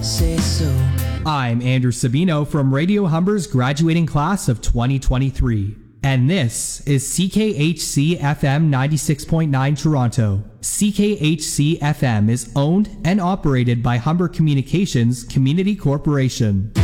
Say so. I'm Andrew Sabino from Radio Humber's graduating class of 2023. And this is CKHC FM 96.9 Toronto. CKHC FM is owned and operated by Humber Communications Community Corporation.